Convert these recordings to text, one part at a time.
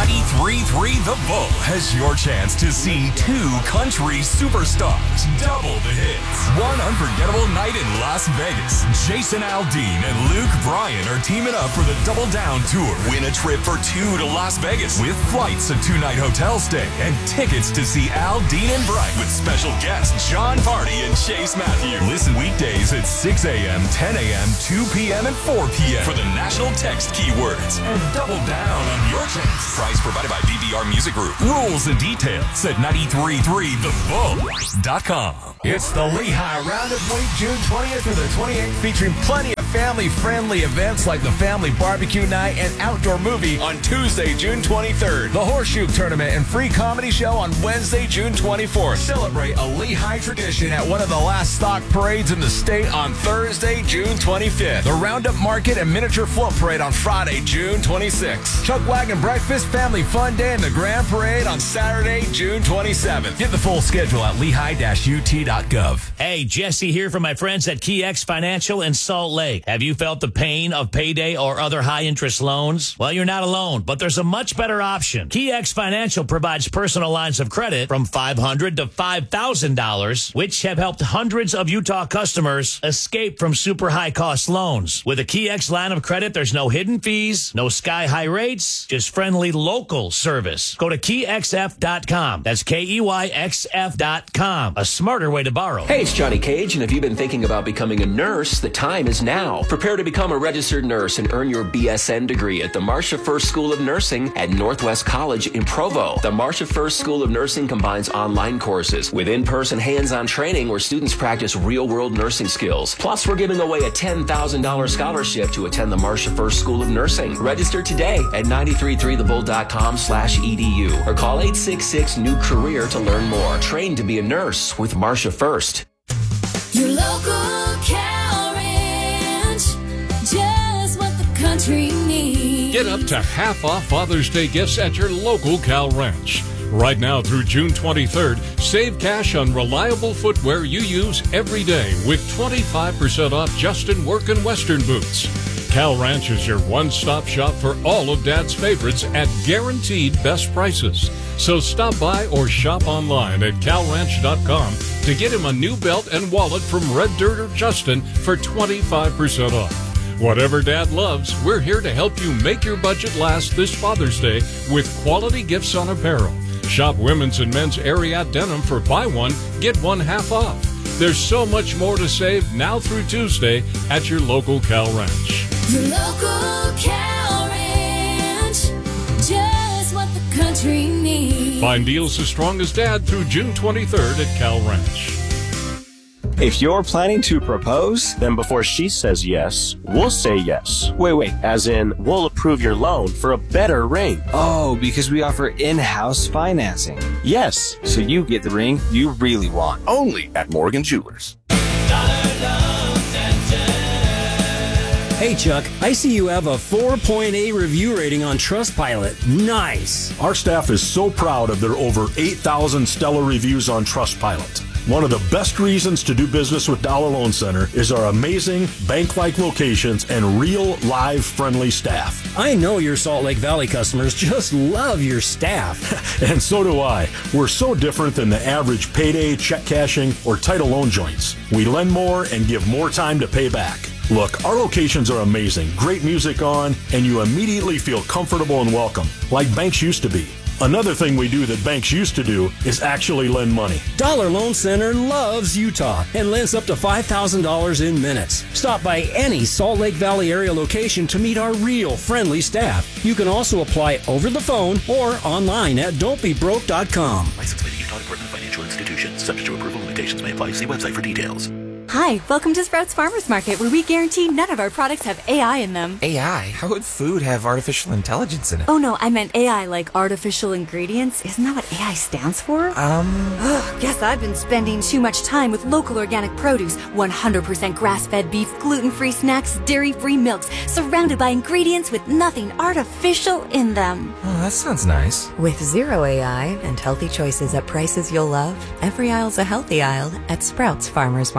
93.3 The Bull has your chance to see two country superstars double the hits. One unforgettable night in Las Vegas. Jason Aldean and Luke Bryan are teaming up for the Double Down Tour. Win a trip for two to Las Vegas with flights, a two-night hotel stay, and tickets to see Aldean and Bryan with special guests John Party and Chase Matthews. Listen weekdays at 6 a.m., 10 a.m., 2 p.m., and 4 p.m. for the national text keywords and double down on your chance. Price provided by DVR Music Group. Rules and details at 933thebull.com. It's the Lehigh Roundup Week, June 20th through the 28th, featuring plenty of family-friendly events like the Family Barbecue Night and Outdoor Movie on Tuesday, June 23rd. The Horseshoe Tournament and free comedy show on Wednesday, June 24th. Celebrate a Lehigh tradition at one of the last stock parades in the state on Thursday, June 25th. The Roundup Market and Miniature Float Parade on Friday, June 26th. Chuck Wagon Breakfast, Family Fun Day, and the Grand Parade on Saturday, June 27th. Get the full schedule at lehigh-ut.gov. Hey, Jesse here from my friends at KeyX Financial in Salt Lake. Have you felt the pain of payday or other high-interest loans? Well, you're not alone, but there's a much better option. KeyX Financial provides personal lines of credit from $500 to $5,000, which have helped hundreds of Utah customers escape from super high-cost loans. With a KeyX line of credit, there's no hidden fees, no sky-high rates, just friendly local service. Go to KeyXF.com. That's KeyXF.com. A smarter way to borrow. Hey, it's Johnny Cage, and if you've been thinking about becoming a nurse, the time is now. Prepare to become a registered nurse and earn your BSN degree at the Marcia First School of Nursing at Northwest College in Provo. The Marcia First School of Nursing combines online courses with in-person hands-on training where students practice real-world nursing skills. Plus, we're giving away a $10,000 scholarship to attend the Marcia First School of Nursing. Register today at 933thebull.com/edu or call 866-NEW-CAREER to learn more. Train to be a nurse with Marcia First. Your local cow ranch, just what the country needs. Get up to half off Father's Day gifts at your local Cal Ranch. Right now through June 23rd, save cash on reliable footwear you use every day with 25% off Justin Work and Western boots. Cal Ranch is your one-stop shop for all of Dad's favorites at guaranteed best prices. So stop by or shop online at calranch.com to get him a new belt and wallet from Red Dirt or Justin for 25% off. Whatever Dad loves, we're here to help you make your budget last this Father's Day with quality gifts on apparel. Shop women's and men's Ariat denim for buy one, get one half off. There's so much more to save now through Tuesday at your local Cal Ranch. Your local cow ranch, just what the country needs. Find deals as strong as Dad through June 23rd at Cal Ranch. If you're planning to propose, then before she says yes, we'll say yes. Wait, as in, we'll approve your loan for a better ring. Oh, because we offer in-house financing. Yes, So you get the ring you really want. Only at Morgan Jewelers. Hey Chuck, I see you have a 4.8 review rating on Trustpilot. Nice. Our staff is so proud of their over 8,000 stellar reviews on Trustpilot. One of the best reasons to do business with Dollar Loan Center is our amazing bank-like locations and real, live, friendly staff. I know your Salt Lake Valley customers just love your staff. And so do I. We're so different than the average payday, check cashing, or title loan joints. We lend more and give more time to pay back. Look, our locations are amazing, great music on, and you immediately feel comfortable and welcome, like banks used to be. Another thing we do that banks used to do is actually lend money. Dollar Loan Center loves Utah and lends up to $5,000 in minutes. Stop by any Salt Lake Valley area location to meet our real friendly staff. You can also apply over the phone or online at don'tbebroke.com. Licensed by the Utah Department of Financial Institutions. Subject to approval, limitations may apply. See website for details. Hi, welcome to Sprouts Farmers Market, where we guarantee none of our products have AI in them. AI? How would food have artificial intelligence in it? Oh no, I meant AI like artificial ingredients. Isn't that what AI stands for? Guess I've been spending too much time with local organic produce, 100% grass-fed beef, gluten-free snacks, dairy-free milks, surrounded by ingredients with nothing artificial in them. Oh, that sounds nice. With zero AI and healthy choices at prices you'll love, every aisle's a healthy aisle at Sprouts Farmers Market.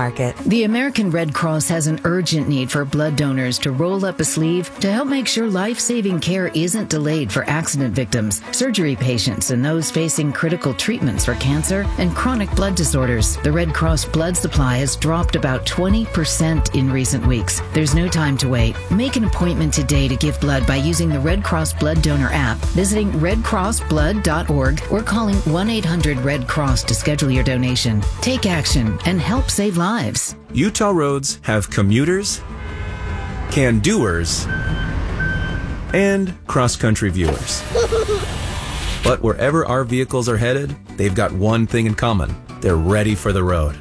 The American Red Cross has an urgent need for blood donors to roll up a sleeve to help make sure life-saving care isn't delayed for accident victims, surgery patients, and those facing critical treatments for cancer and chronic blood disorders. The Red Cross blood supply has dropped about 20% in recent weeks. There's no time to wait. Make an appointment today to give blood by using the Red Cross Blood Donor app, visiting redcrossblood.org, or calling 1-800-RED-CROSS to schedule your donation. Take action and help save lives. Utah roads have commuters, can-doers, and cross-country viewers. But wherever our vehicles are headed, they've got one thing in common. They're ready for the road.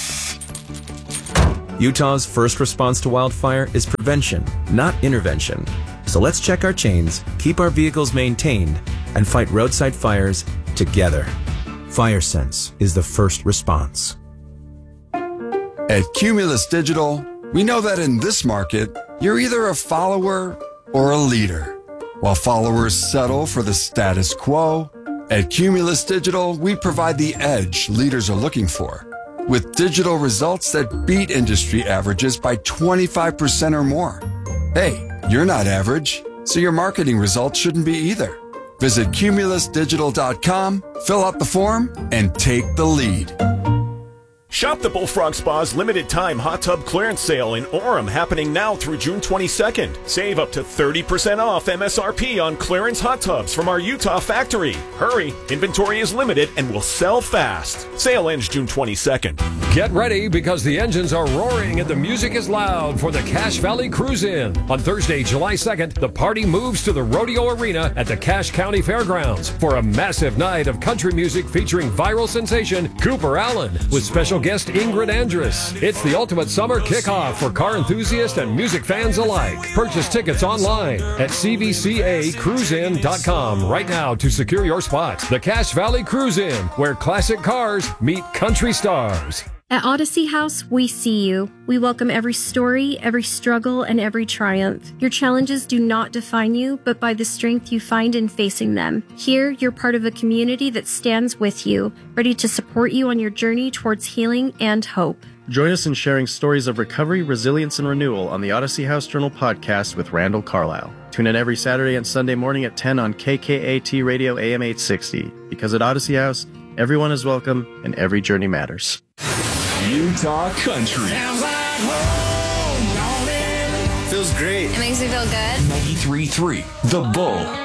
Utah's first response to wildfire is prevention, not intervention. So let's check our chains, keep our vehicles maintained, and fight roadside fires together. FireSense is the first response. At Cumulus Digital, we know that in this market, you're either a follower or a leader. While followers settle for the status quo, at Cumulus Digital, we provide the edge leaders are looking for, with digital results that beat industry averages by 25% or more. Hey, you're not average, so your marketing results shouldn't be either. Visit cumulusdigital.com, fill out the form, and take the lead. Shop the Bullfrog Spa's limited time hot tub clearance sale in Orem happening now through June 22nd. Save up to 30% off MSRP on clearance hot tubs from our Utah factory. Hurry, inventory is limited and will sell fast. Sale ends June 22nd. Get ready because the engines are roaring and the music is loud for the Cache Valley Cruise-In. On Thursday, July 2nd, the party moves to the Rodeo Arena at the Cache County Fairgrounds for a massive night of country music featuring viral sensation Cooper Allen with special guest Ingrid Andress. It's the ultimate summer kickoff for car enthusiasts and music fans alike. Purchase tickets online at cvcacruisein.com right now to secure your spot. The Cache Valley Cruise-In, where classic cars meet country stars. At Odyssey House, we see you. We welcome every story, every struggle, and every triumph. Your challenges do not define you, but by the strength you find in facing them. Here, you're part of a community that stands with you, ready to support you on your journey towards healing and hope. Join us in sharing stories of recovery, resilience, and renewal on the Odyssey House Journal podcast with Randall Carlisle. Tune in every Saturday and Sunday morning at 10 on KKAT Radio AM 860. Because at Odyssey House, everyone is welcome and every journey matters. Utah Country. Sounds like home, Feels great. It makes me feel good. 93.3 The Bull.